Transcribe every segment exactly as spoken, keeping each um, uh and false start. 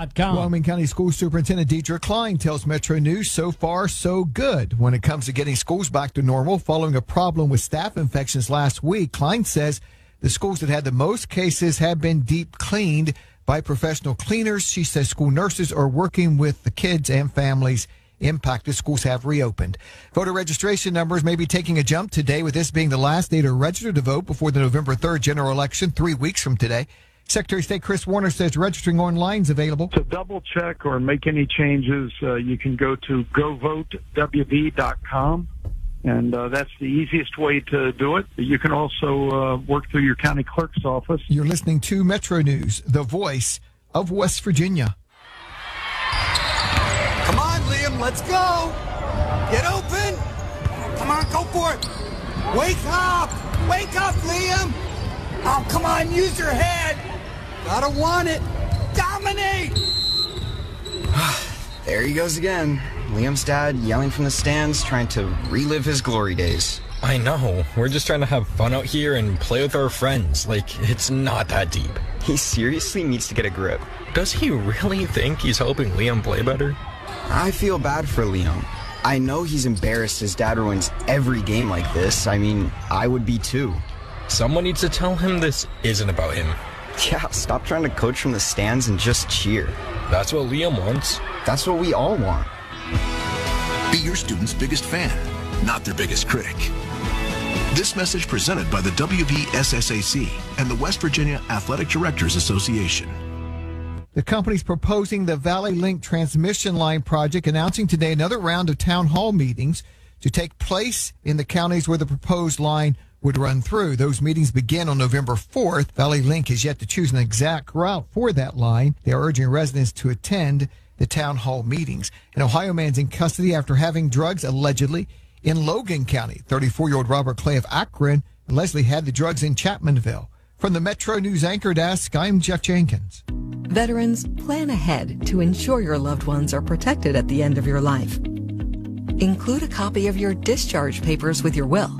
dot com. Wyoming County School Superintendent Deidre Klein tells Metro News so far so good when it comes to getting schools back to normal following a problem with staph infections last week. Klein says the schools that had the most cases have been deep cleaned by professional cleaners. She says school nurses are working with the kids and families impacted. Schools have reopened. Voter registration numbers may be taking a jump today, with this being the last day to register to vote before the November third general election, three weeks from today. Secretary of State Chris Warner says registering online is available. To double check or make any changes, uh, you can go to go vote w v dot com, and uh, that's the easiest way to do it. You can also uh, work through your county clerk's office. You're listening to Metro News, the voice of West Virginia. Come on, Liam, let's go. Get open. Come on, go for it. Wake up. Wake up, Liam. Oh, come on, use your head. Gotta want it. Dominate. There he goes again. Liam's dad yelling from the stands, trying to relive his glory days. I know. We're just trying to have fun out here and play with our friends. Like, it's not that deep. He seriously needs to get a grip. Does he really think he's helping Liam play better? I feel bad for Liam. I know he's embarrassed his dad ruins every game like this. I mean, I would be too. Someone needs to tell him this isn't about him. Yeah, stop trying to coach from the stands and just cheer. That's what Liam wants. That's what we all want. Be your student's biggest fan, not their biggest critic. This message presented by the W V S S A C and the West Virginia Athletic Directors Association. The company's proposing the Valley Link transmission line project, announcing today another round of town hall meetings to take place in the counties where the proposed line would run through. Those meetings begin on November fourth. Valley Link has yet to choose an exact route for that line. They are urging residents to attend the town hall meetings. An Ohio man's in custody after having drugs allegedly in Logan County. thirty-four-year-old Robert Clay of Akron allegedly had the drugs in Chapmanville. From the Metro News Anchor Desk, I'm Jeff Jenkins. Veterans, plan ahead to ensure your loved ones are protected at the end of your life. Include a copy of your discharge papers with your will.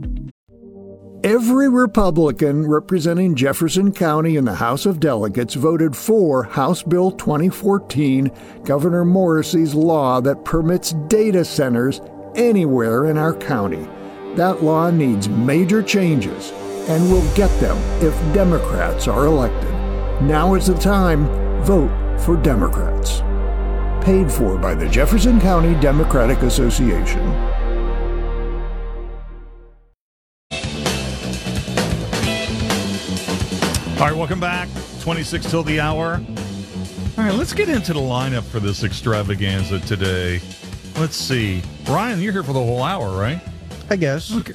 Every Republican representing Jefferson County in the House of Delegates voted for House Bill twenty fourteen, Governor Morrissey's law that permits data centers anywhere in our county. That law needs major changes, and we'll get them if Democrats are elected. Now is the time. Vote for Democrats. Paid for by the Jefferson County Democratic Association. All right, welcome back. twenty-six till the hour. All right, let's get into the lineup for this extravaganza today. Let's see. Brian, you're here for the whole hour, right? I guess. Okay.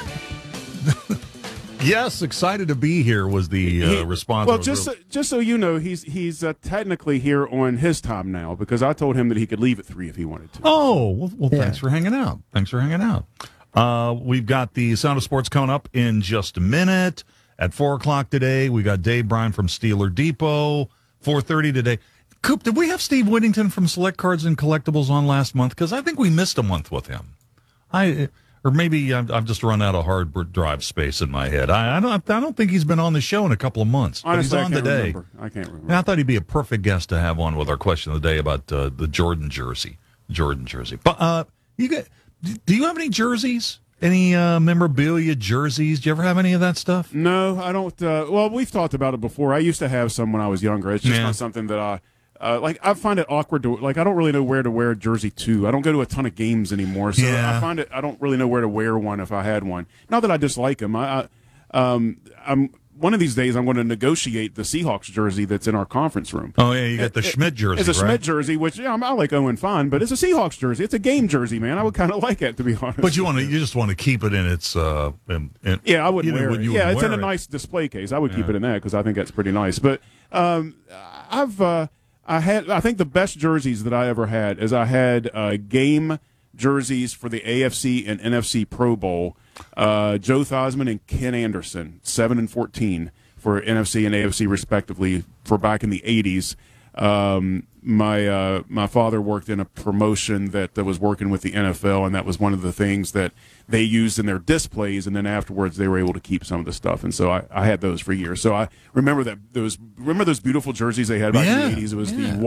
Yes, excited to be here was the uh, he, response. Well, just so, just so you know, he's he's uh, technically here on his time now because I told him that he could leave at three if he wanted to. Oh, well, well yeah. thanks for hanging out. Thanks for hanging out. Uh, we've got the Sound of Sports coming up in just a minute. At four o'clock today, we got Dave Bryan from Steeler Depot. four thirty today. Coop, did we have Steve Whittington from Select Cards and Collectibles on last month? Because I think we missed a month with him. I Or maybe I've, I've just run out of hard drive space in my head. I, I don't I don't think he's been on the show in a couple of months. Honestly, but he's on I can't today. remember. I can't remember. And I thought he'd be a perfect guest to have on with our question of the day about uh, the Jordan jersey. Jordan jersey. But uh, you get, do you have any jerseys? Any uh, memorabilia, jerseys? Do you ever have any of that stuff? No, I don't. Uh, well, we've talked about it before. I used to have some when I was younger. It's just Yeah. not something that I uh, like. I find it awkward to like. I don't really know where to wear a jersey to. I don't go to a ton of games anymore, so Yeah. I find it. I don't really know where to wear one if I had one. Not that I dislike them. I, I um, I'm one of these days I'm going to negotiate the Seahawks jersey that's in our conference room. Oh yeah, you got the It- Schmidt jersey. It's a right? Schmidt jersey, which yeah, I'm- I like Owen fine, but it's a Seahawks jersey. It's a game jersey, man. I would kind of like it, to be honest. But you want to, you just want to keep it in its. Uh, in, in, Yeah, I wouldn't you know, wear when it. you Yeah, would it's in wear a it. nice display case. I would keep Yeah. it in that because I think that's pretty nice. But um, I've uh, I had I think the best jerseys that I ever had is I had uh, game jerseys for the A F C and N F C Pro Bowl. Uh, Joe Theismann and Ken Anderson, seven and fourteen for N F C and A F C respectively for back in the eighties. Um, my uh, my father worked in a promotion that, that was working with the N F L, and that was one of the things that they used in their displays. And then afterwards, they were able to keep some of the stuff. And so I, I had those for years. So I remember that those remember those beautiful jerseys they had back in Yeah, the eighties. It was yeah. the